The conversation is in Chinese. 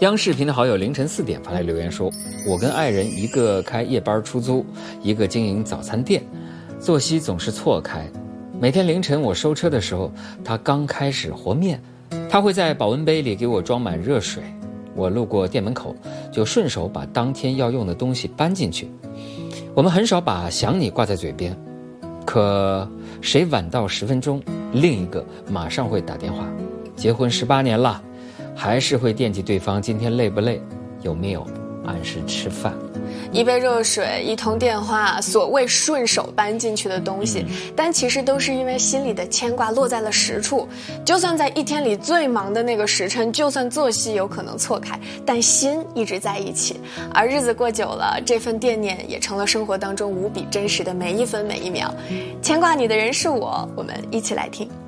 央视频的好友凌晨4点发来留言说，我跟爱人一个开夜班出租，一个经营早餐店，作息总是错开。每天凌晨我收车的时候，他刚开始和面，他会在保温杯里给我装满热水，我路过店门口就顺手把当天要用的东西搬进去。我们很少把想你挂在嘴边，可谁晚到10分钟，另一个马上会打电话。结婚18年了，还是会惦记对方今天累不累，有没有按时吃饭。 一杯热水，一通电话，所谓顺手搬进去的东西，但其实都是因为心里的牵挂落在了实处。就算在一天里最忙的那个时辰，就算作息有可能错开，但心一直在一起。而日子过久了，这份惦念也成了生活当中无比真实的每一分每一秒。牵挂你的人是我，我们一起来听。